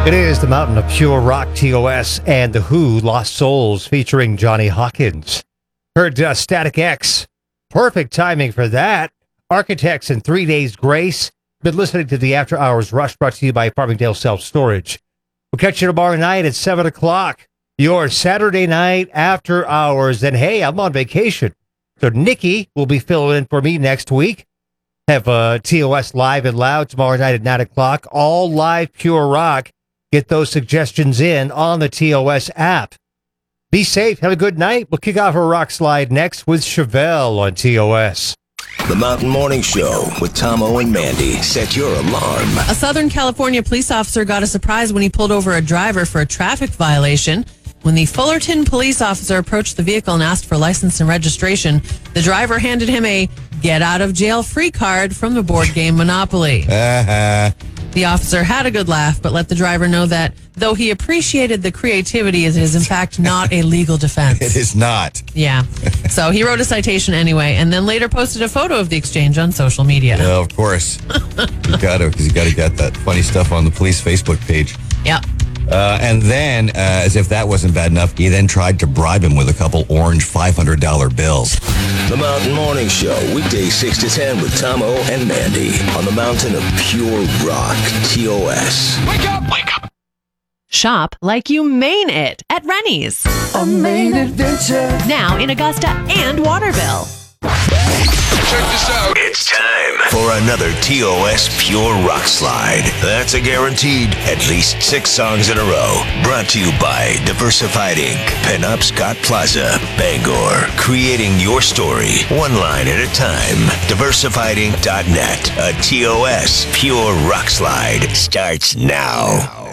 It is the Mountain of Pure Rock, TOS, and The Who, Lost Souls, featuring Johnny Hawkins. Heard Static X. Perfect timing for that. Architects and 3 Days Grace. Been listening to the After Hours Rush, brought to you by Farmingdale Self Storage. We'll catch you tomorrow night at 7 o'clock. Your Saturday night after hours. And hey, I'm on vacation. So Nikki will be filling in for me next week. Have TOS live and loud tomorrow night at 9 o'clock. All live Pure Rock. Get those suggestions in on the TOS app. Be safe. Have a good night. We'll kick off our rock slide next with Chevelle on TOS. The Mountain Morning Show with Tomo and Mandy. Set your alarm. A Southern California police officer got a surprise when he pulled over a driver for a traffic violation. When the Fullerton police officer approached the vehicle and asked for license and registration, the driver handed him a get-out-of-jail-free card from the board game Monopoly. The officer had a good laugh, but let the driver know that though he appreciated the creativity, it is in fact not a legal defense. It is not. Yeah. So he wrote a citation anyway, and then later posted a photo of the exchange on social media. Yeah, of course. You got to, because you got to get that funny stuff on the police Facebook page. Yep. And then, as if that wasn't bad enough, he then tried to bribe him with a couple orange $500 bills. The Mountain Morning Show, weekdays 6 to 10 with Tomo and Mandy on the Mountain of Pure Rock, TOS. Wake up! Wake up! Shop like you mean it at Rennie's. A main adventure. Now in Augusta and Waterville. Check this out. It's time for another TOS Pure Rock Slide. That's a guaranteed at least 6 songs in a row. Brought to you by Diversified Inc., Pinup Scott Plaza, Bangor. Creating your story, one line at a time. DiversifiedInc.net. A TOS Pure Rock Slide starts now.